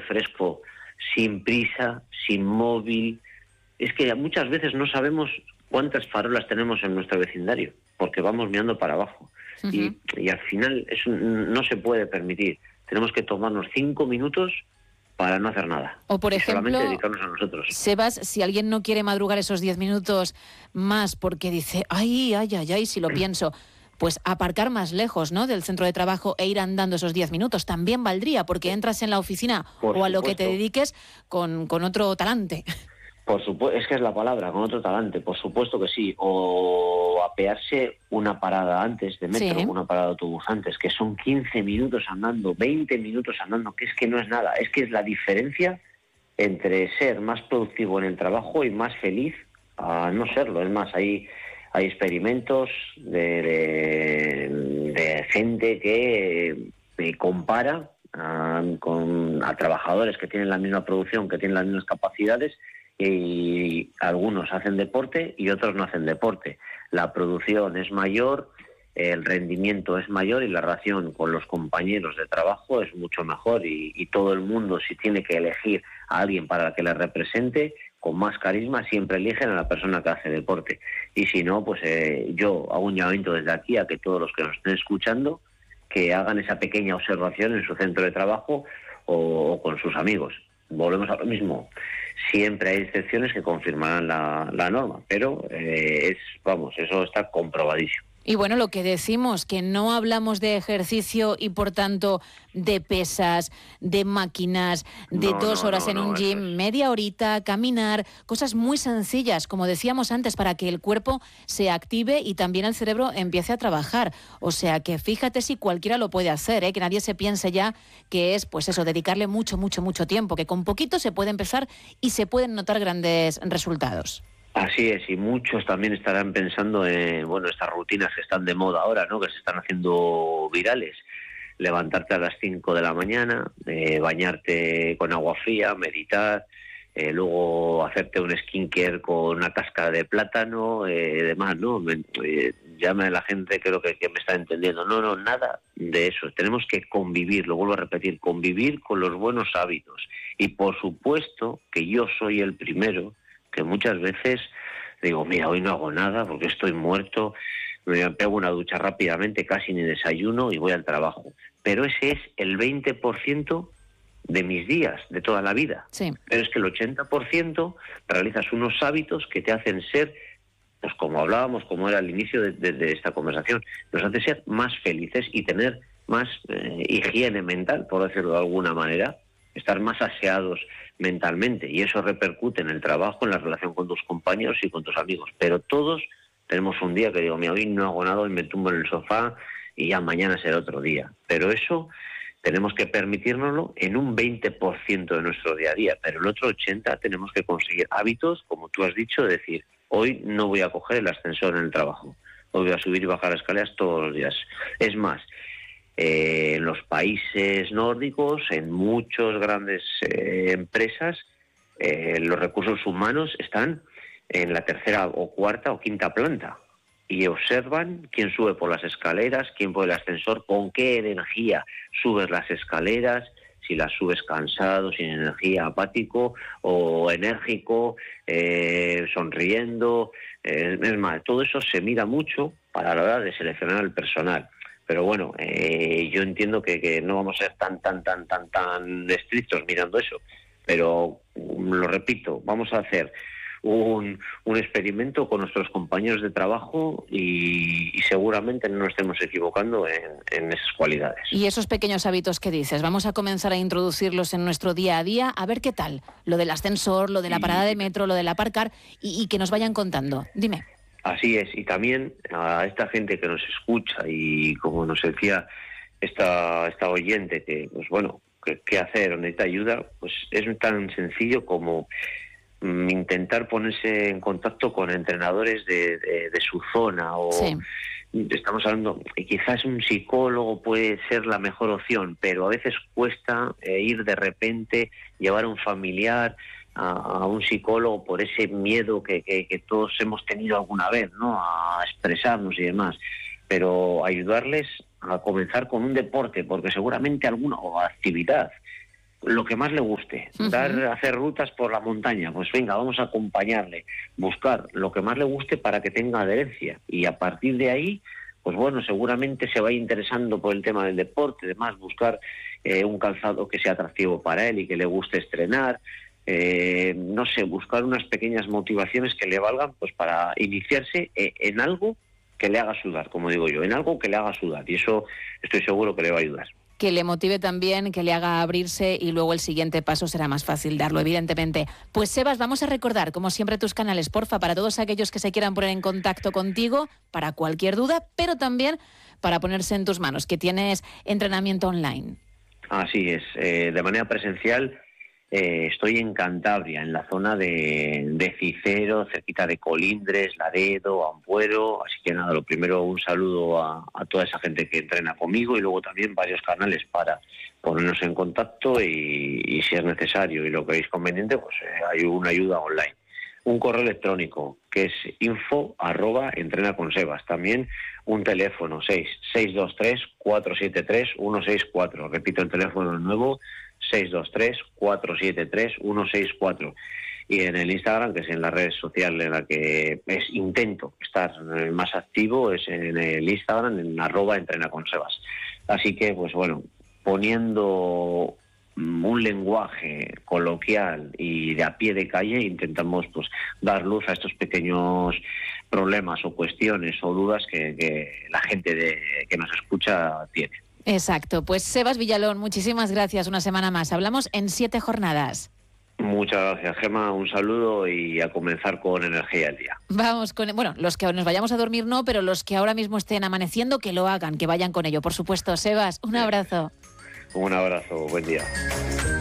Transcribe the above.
fresco, sin prisa, sin móvil. Es que muchas veces no sabemos cuántas farolas tenemos en nuestro vecindario, porque vamos mirando para abajo. Uh-huh. Y al final eso no se puede permitir. Tenemos que tomarnos 5 minutos para no hacer nada. O, por ejemplo, solamente dedicarnos a nosotros. Sebas, si alguien no quiere madrugar esos 10 minutos más porque dice, ay, si lo pienso, pues aparcar más lejos, ¿no?, del centro de trabajo e ir andando esos 10 minutos también valdría, porque entras en la oficina o a lo que te dediques con otro talante. Por supuesto, es que es la palabra, con otro talante, por supuesto que sí. O apearse una parada antes de metro, Sí. una parada de autobús antes, que son 15 minutos andando, 20 minutos andando, que es que no es nada. Es que es la diferencia entre ser más productivo en el trabajo y más feliz a no serlo. Es más, hay experimentos de gente que compara a trabajadores que tienen la misma producción, que tienen las mismas capacidades, y algunos hacen deporte y otros no hacen deporte. La producción es mayor, el rendimiento es mayor y la relación con los compañeros de trabajo es mucho mejor, y todo el mundo, si tiene que elegir a alguien para que le represente con más carisma, siempre eligen a la persona que hace deporte. Y si no, pues yo hago un llamamiento desde aquí a que todos los que nos estén escuchando que hagan esa pequeña observación en su centro de trabajo o con sus amigos. Volvemos a lo mismo. Siempre hay excepciones que confirmarán la norma, pero eso está comprobadísimo. Y bueno, lo que decimos, que no hablamos de ejercicio y por tanto de pesas, de máquinas, de 2 horas en un gym, media horita, caminar, cosas muy sencillas, como decíamos antes, para que el cuerpo se active y también el cerebro empiece a trabajar. O sea que fíjate si cualquiera lo puede hacer, que nadie se piense ya que es, pues eso, dedicarle mucho tiempo, que con poquito se puede empezar y se pueden notar grandes resultados. Así es, y muchos también estarán pensando en, estas rutinas que están de moda ahora, ¿no?, que se están haciendo virales. Levantarte a las 5 de la mañana, bañarte con agua fría, meditar, luego hacerte un skincare con una cáscara de plátano, demás, ¿no? Llama la gente, creo que me está entendiendo. No, nada de eso. Tenemos que convivir, lo vuelvo a repetir, convivir con los buenos hábitos. Y por supuesto que yo soy el primero que muchas veces digo, mira, hoy no hago nada porque estoy muerto, me pego una ducha rápidamente, casi ni desayuno y voy al trabajo. Pero ese es el 20% de mis días, de toda la vida. Sí. Pero es que el 80% realizas unos hábitos que te hacen ser, pues como hablábamos, como era al inicio de esta conversación, nos hace ser más felices y tener más higiene mental, por decirlo de alguna manera, estar más aseados mentalmente, y eso repercute en el trabajo, en la relación con tus compañeros y con tus amigos. Pero todos tenemos un día que digo, mira, hoy no hago nada, hoy me tumbo en el sofá y ya mañana será otro día. Pero eso tenemos que permitírnoslo en un 20% de nuestro día a día, pero el otro 80% tenemos que conseguir hábitos, como tú has dicho, de decir, hoy no voy a coger el ascensor en el trabajo, hoy voy a subir y bajar escaleras todos los días. Es más, en los países nórdicos, en muchas grandes empresas, los recursos humanos están en la 3ª o 4ª o 5ª planta y observan quién sube por las escaleras, quién por el ascensor, con qué energía subes las escaleras, si las subes cansado, sin energía, apático o enérgico, sonriendo. Es más, todo eso se mira mucho para la hora de seleccionar al personal. Pero bueno, yo entiendo que no vamos a ser tan estrictos mirando eso. Pero, lo repito, vamos a hacer un experimento con nuestros compañeros de trabajo y seguramente no nos estemos equivocando en esas cualidades. Y esos pequeños hábitos que dices, vamos a comenzar a introducirlos en nuestro día a día, a ver qué tal. Lo del ascensor, lo de la parada de metro, lo del aparcar, y que nos vayan contando. Dime. Así es, y también a esta gente que nos escucha y como nos decía esta oyente, que pues bueno, qué hacer, o necesita ayuda, pues es tan sencillo como intentar ponerse en contacto con entrenadores de su zona, o sí. Estamos hablando, quizás un psicólogo puede ser la mejor opción, pero a veces cuesta ir de repente, llevar a un familiar a un psicólogo por ese miedo que todos hemos tenido alguna vez, ¿no?, a expresarnos y demás. Pero ayudarles a comenzar con un deporte, porque seguramente alguna, o actividad, lo que más le guste, hacer rutas por la montaña, pues venga, vamos a acompañarle, buscar lo que más le guste para que tenga adherencia, y a partir de ahí, pues bueno, seguramente se va interesando por el tema del deporte, además buscar un calzado que sea atractivo para él y que le guste estrenar, no sé, buscar unas pequeñas motivaciones que le valgan pues para iniciarse en algo que le haga sudar, como digo yo, en algo que le haga sudar, y eso estoy seguro que le va a ayudar. Que le motive también, que le haga abrirse, y luego el siguiente paso será más fácil darlo, evidentemente. Pues Sebas, vamos a recordar, como siempre, tus canales, porfa, para todos aquellos que se quieran poner en contacto contigo, para cualquier duda, pero también para ponerse en tus manos, que tienes entrenamiento online. Así es, de manera presencial. Estoy en Cantabria, en la zona de Cicero, cerquita de Colindres, Laredo, Ampuero, así que nada, lo primero, un saludo a toda esa gente que entrena conmigo, y luego también varios canales para ponernos en contacto y si es necesario y lo que veis conveniente, pues hay una ayuda online. Un correo electrónico que es info@entrenaconsebas. También un teléfono 623-473-164. Repito el teléfono de nuevo, 623-473-164. Y en el Instagram, que es en la red social en la que intento estar más activo, es en el Instagram, en @entrenaconsebas. Así que, pues bueno, poniendo un lenguaje coloquial y de a pie de calle, intentamos pues dar luz a estos pequeños problemas o cuestiones o dudas que la gente que nos escucha tiene. Exacto. Pues Sebas Villalón, muchísimas gracias una semana más. Hablamos en 7 jornadas. Muchas gracias, Gemma. Un saludo y a comenzar con energía el día. Vamos con, bueno, los que nos vayamos a dormir no, pero los que ahora mismo estén amaneciendo, que lo hagan, que vayan con ello, por supuesto. Sebas, un abrazo. Un abrazo, buen día.